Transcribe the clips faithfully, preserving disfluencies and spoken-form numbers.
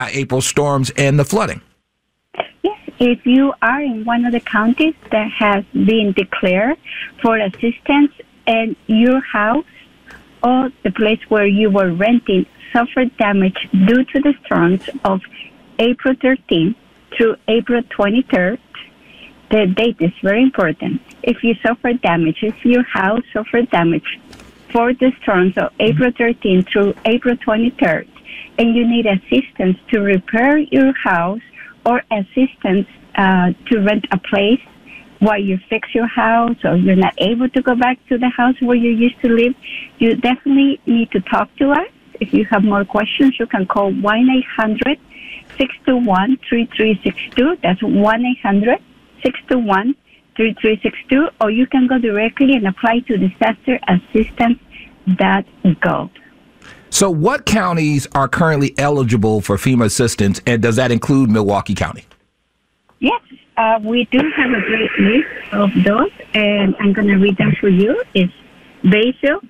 April storms and the flooding? Yes, if you are in one of the counties that has been declared for assistance and your house or the place where you were renting suffered damage due to the storms of April thirteenth through April twenty-third, the date is very important. If you suffer damage, if your house suffered damage for the storms of April thirteenth through April twenty-third, and you need assistance to repair your house or assistance uh, to rent a place while you fix your house or you're not able to go back to the house where you used to live, you definitely need to talk to us. If you have more questions, you can call one eight hundred six two one three three six two. That's one eight hundred six two one three three six two. Or you can go directly and apply to disaster assistance dot gov. So what counties are currently eligible for FEMA assistance, and does that include Milwaukee County? Yes, uh, we do have a great list of those, and I'm going to read them for you. It's Bayville,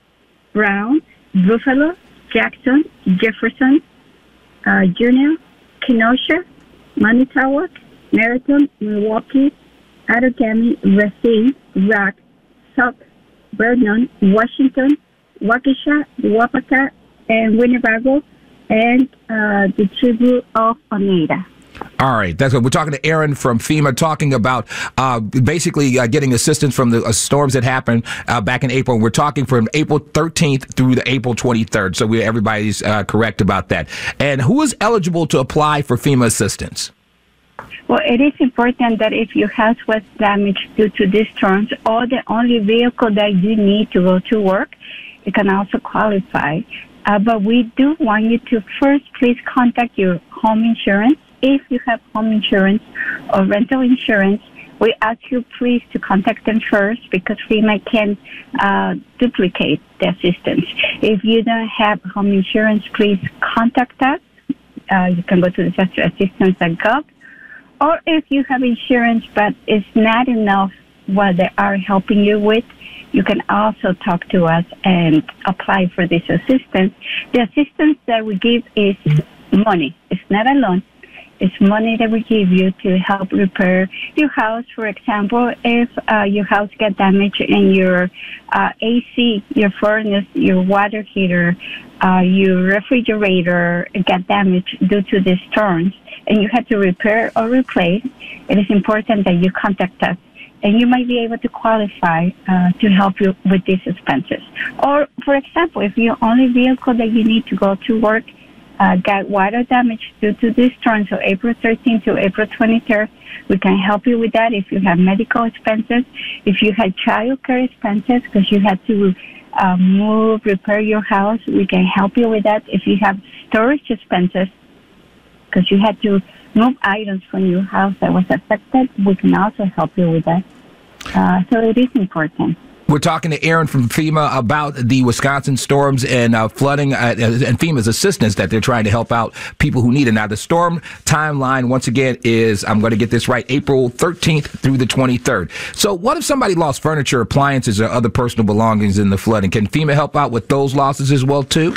Brown, Buffalo, Jackson, Jefferson, uh, Juneau, Kenosha, Manitowoc, Meriton, Milwaukee, Outagamie, Racine, Rock, South Vernon, Washington, Waukesha, Wapaka, and Winnebago, and uh, the tribute of Oneida. All right, that's what we're talking to Aaron from FEMA, talking about uh, basically uh, getting assistance from the uh, storms that happened uh, back in April. We're talking from April thirteenth through the April twenty-third, so we, everybody's uh, correct about that. And who is eligible to apply for FEMA assistance? Well, it is important that if your house was damaged due to these storms or the only vehicle that you need to go to work, you can also qualify. Uh, but we do want you to first please contact your home insurance. If you have home insurance or rental insurance, we ask you please to contact them first because FEMA can uh, duplicate the assistance. If you don't have home insurance, please contact us. Uh, you can go to disaster assistance dot gov. Or if you have insurance but it's not enough what they are helping you with, you can also talk to us and apply for this assistance. The assistance that we give is money. It's not a loan. It's money that we give you to help repair your house. For example, if uh, your house got damaged and your uh, A C, your furnace, your water heater, uh, your refrigerator got damaged due to the storms, and you had to repair or replace, it is important that you contact us. And you might be able to qualify uh, to help you with these expenses. Or, for example, if your only vehicle that you need to go to work uh, got water damage due to this storm, so April thirteenth to April twenty-third, we can help you with that. If you have medical expenses, if you had child care expenses because you had to uh, move, repair your house, we can help you with that. If you have storage expenses because you had to move items from your house that was affected, we can also help you with that. Uh, so it is important. We're talking to Aaron from FEMA about the Wisconsin storms and uh, flooding uh, and FEMA's assistance that they're trying to help out people who need it. Now, the storm timeline, once again, is, I'm going to get this right, April thirteenth through the twenty-third. So what if somebody lost furniture, appliances, or other personal belongings in the flooding? Can FEMA help out with those losses as well, too?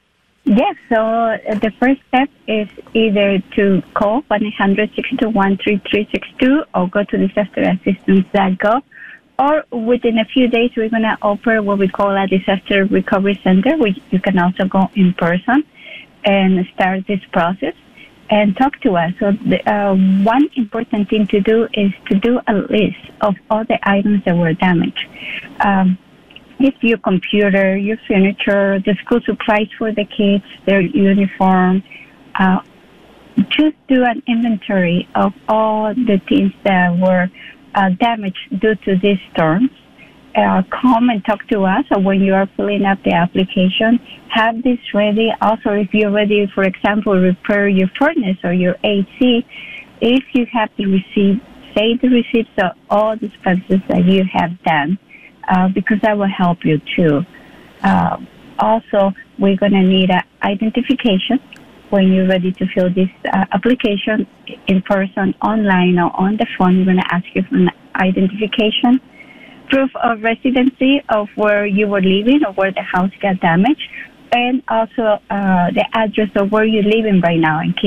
Yes, so uh, the first step is either to call one eight hundred six two one three three six two or go to disaster assistance dot gov. Or within a few days, we're going to open what we call a disaster recovery center, which you can also go in person and start this process and talk to us. So the, uh, one important thing to do is to do a list of all the items that were damaged. Um, It's your computer, your furniture, the school supplies for the kids, their uniform. Uh, just do an inventory of all the things that were uh, damaged due to these storms. Uh, come and talk to us. Or when you are filling out the application, have this ready. Also, if you're ready, for example, repair your furnace or your A C, if you have the receipt, say the receipts of all the expenses that you have done. Uh, because that will help you too. Uh, also, we're going to need an identification when you're ready to fill this uh, application in person, online, or on the phone. We're going to ask you for an identification, proof of residency of where you were living or where the house got damaged, and also uh, the address of where you're living right now in case